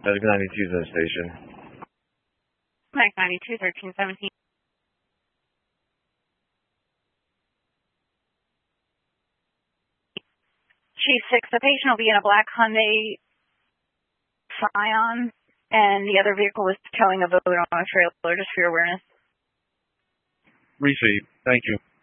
Medic 92's in the station. Medic 92, 1317. Chief 6, the patient will be in a black Hyundai Scion, and the other vehicle was towing a boat on a trailer, just for your awareness. Received. Thank you.